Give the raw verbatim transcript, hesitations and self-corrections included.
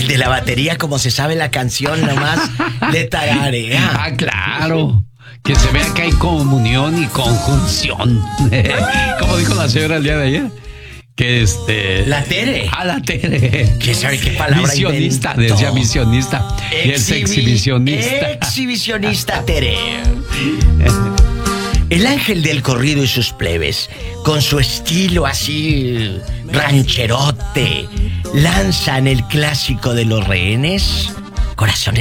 de la batería, como se sabe la canción, nomás de tararea. Ah, claro. Que se vea que hay comunión y conjunción. Como dijo la señora el día de ayer. Que este... La Tere. Ah, la Tere. ¿Quién sabe qué palabra Misionista, inventó? decía misionista. Y es Exhibi- exhibicionista. Exhibicionista Tere. El ángel del corrido y sus plebes, con su estilo así rancherote, lanzan el clásico de los rehenes, Corazones